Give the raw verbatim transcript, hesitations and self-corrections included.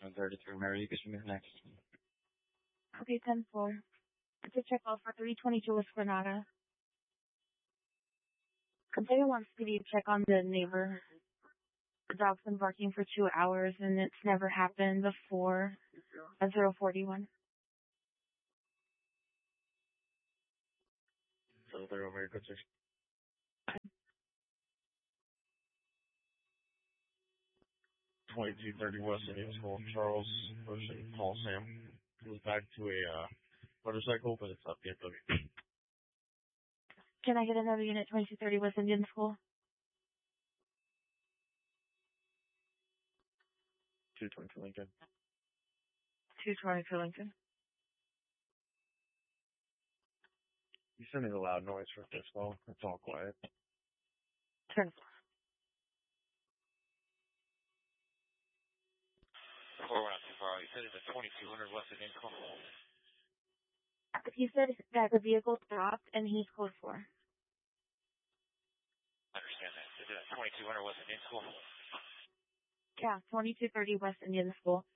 one thirty-three, Mary, you can move next. Okay, ten four. It's a check out for three twenty-two West Granada. Container wants to do a check on the neighbor. The dog's been barking for two hours and it's never happened before. A zero forty-one. So they're over here, good sir. twenty-two thirty West Indian School, Charles Ocean, call Sam. Goes back to a uh, motorcycle, but it's not the F W. Can I get another unit, twenty-two thirty West Indian School? two twenty-two Lincoln. two twenty-two Lincoln. You sending a loud noise for this phone. It's all quiet. ten four. Four one two far. You said it's a twenty-two hundred West Indian School. He said that the vehicle stopped and he's code four. I understand that. Is it a twenty-two hundred West Indian School? Yeah, twenty-two thirty West Indian School.